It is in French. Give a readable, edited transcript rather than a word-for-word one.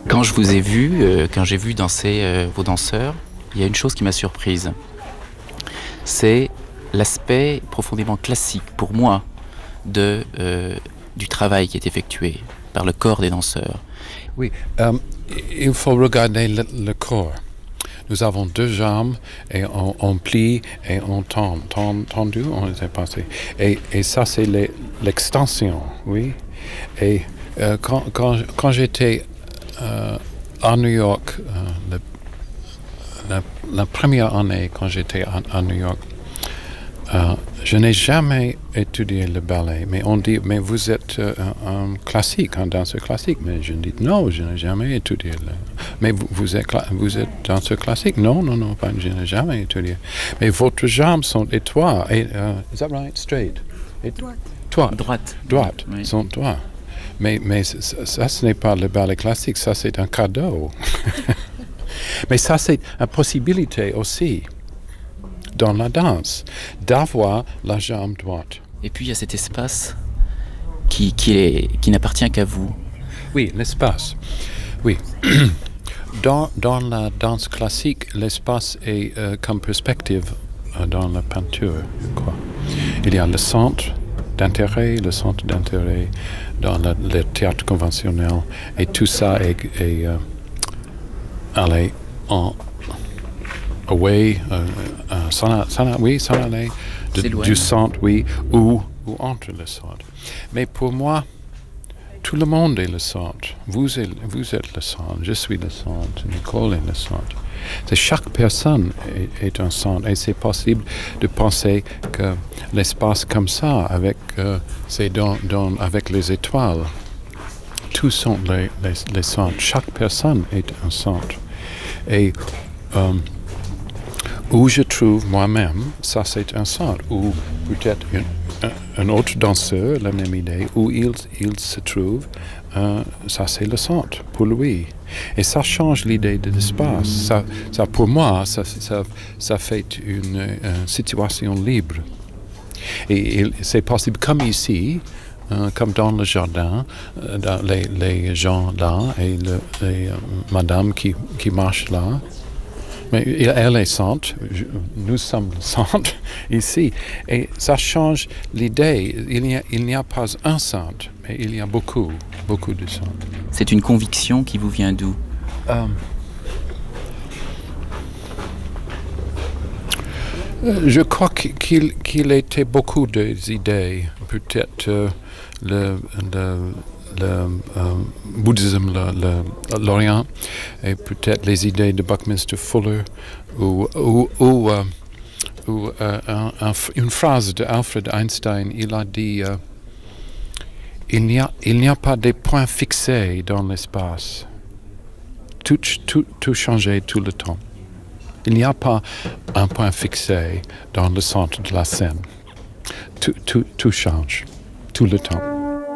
Quand je vous ai vu, quand j'ai vu danser vos danseurs, il y a une chose qui m'a surprise. C'est l'aspect profondément classique, pour moi, du travail qui est effectué par le corps des danseurs. Oui, il faut regarder le corps. Nous avons deux jambes et on plie et on tend. Tendu, on les a passés. Et ça, c'est l'extension, oui. Et quand j'étais à New York, la première année quand j'étais à New York, je n'ai jamais étudié le ballet, mais on dit, mais vous êtes un classique, un danseur classique. Mais je dis, non, je n'ai jamais étudié. Mais vous êtes danseur classique? Non, je n'ai jamais étudié. Mais votre jambes sont étroites. Is that right? Straight? Droite. Oui. Sont droites. Mais ça, ce n'est pas le ballet classique, ça, c'est un cadeau. Mais ça, c'est une possibilité aussi dans la danse, d'avoir la jambe droite. Et puis il y a cet espace qui n'appartient qu'à vous. Oui, l'espace. Oui. Dans la danse classique, l'espace est comme perspective dans la peinture, je crois. Il y a le centre d'intérêt dans le théâtre conventionnel, et tout ça est allé en away, s'en aller du centre, oui, ou entre le centre. Mais pour moi, tout le monde est le centre. Vous êtes le centre, je suis le centre, Nicole est le centre. Chaque personne est un centre, et c'est possible de penser que l'espace comme ça, avec avec les étoiles, tous sont les centres. Chaque personne est un centre. Et où je trouve moi-même, ça c'est un centre, ou peut-être un autre danseur, la même idée, où il se trouve, ça c'est le centre pour lui. Et ça change l'idée de l'espace. Ça pour moi, ça fait une situation libre. Et c'est possible comme ici, comme dans le jardin, les gens là et les madame qui marchent là. Mais elle est centre, nous sommes le centre ici. Et ça change l'idée. Il n'y a pas un centre, mais il y a beaucoup de centres. C'est une conviction qui vous vient d'où? Je crois qu'il était beaucoup d'idées. Peut-être le bouddhisme, l'Orient, et peut-être les idées de Buckminster Fuller, ou une phrase d'Alfred Einstein. Il a dit il n'y a pas de points fixés dans l'espace. Tout change tout le temps. Il n'y a pas un point fixé dans le centre de la scène. Tout change tout le temps.